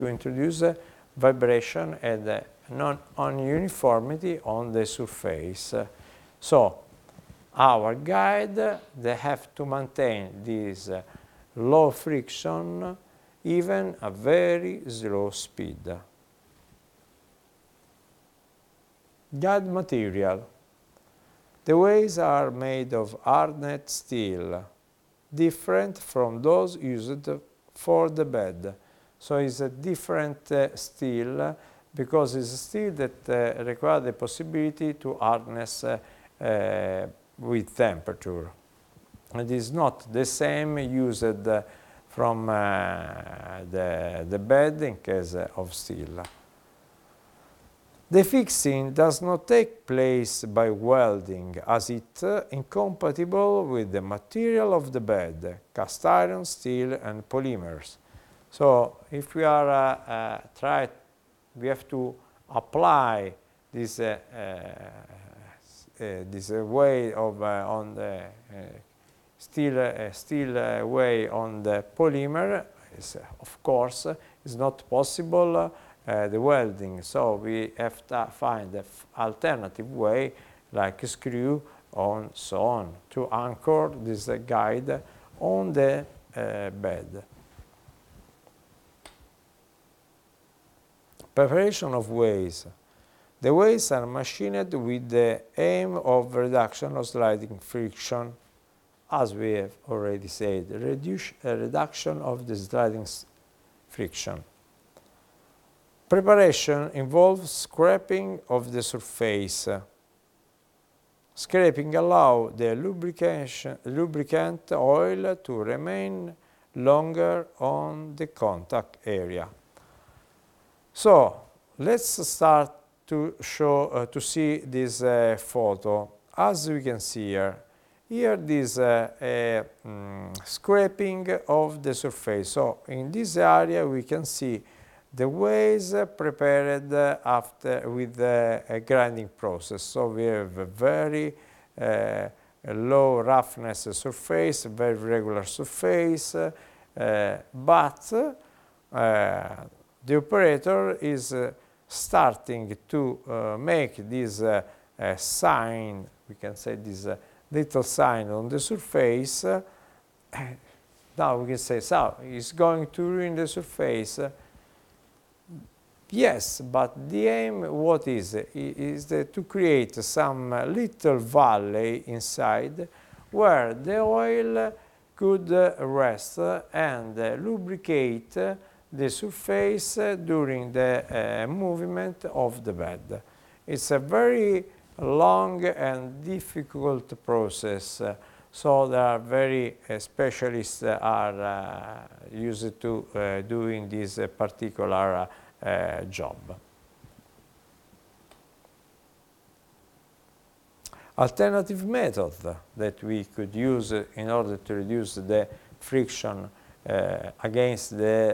to introduce vibration and non-uniformity on the surface. So our guide, they have to maintain this low friction even a very slow speed. Guide material. The ways are made of hardened steel, different from those used for the bed. So it's a different steel because it's a steel that requires the possibility to hardness with temperature. It is not the same used from the bed in case of steel. The fixing does not take place by welding, as it is incompatible with the material of the bed, cast iron, steel, and polymers. So if we are we have to apply this way of on the steel way on the polymer. Of course, is not possible. The welding, so we have to find an alternative way like a screw on so on to anchor this guide on the bed. Preparation of ways. The ways are machined with the aim of reduction of sliding friction, as we have already said, reduction of the sliding friction. Preparation involves scraping of the surface. Scraping allows the lubricant oil to remain longer on the contact area. So let's start to show to see this photo. As we can see here, this scraping of the surface. So in this area we can see the ways prepared after with a grinding process. So we have a very low roughness surface, very regular surface, but the operator is starting to make this sign, we can say this little sign on the surface. Now we can say, so it's going to ruin the surface. Yes, but the aim, what is? Is to create some little valley inside where the oil could rest and lubricate the surface during the movement of the bed. It's a very long and difficult process, so there are very specialists are used to doing this particular job. Alternative method that we could use in order to reduce the friction against the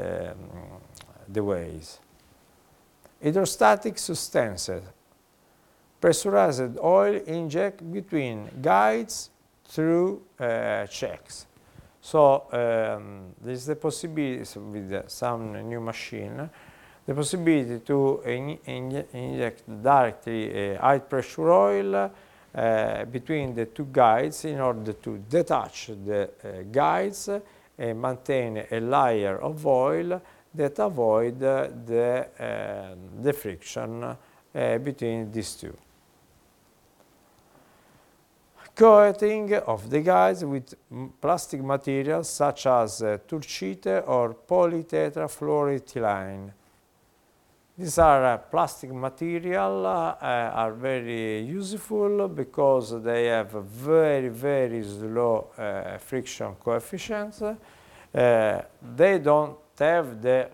ways. Hydrostatic sustenance. Pressurized oil inject between guides through checks. So there's the possibility with some new machine, the possibility to inject directly high pressure oil between the two guides in order to detach the guides and maintain a layer of oil that avoid the friction between these two. Coating of the guides with plastic materials such as turchite or polytetrafluoroethylene. These are plastic material, are very useful because they have a very, very slow friction coefficient. They don't have the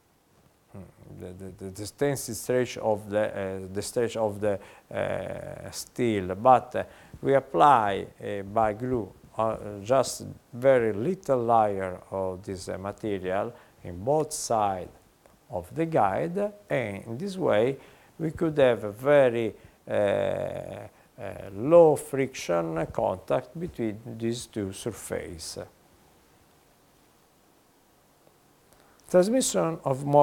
tensile stretch of the steel, but we apply by glue just very little layer of this material in both sides of the guide, and in this way we could have a very low friction contact between these two surfaces. Transmission of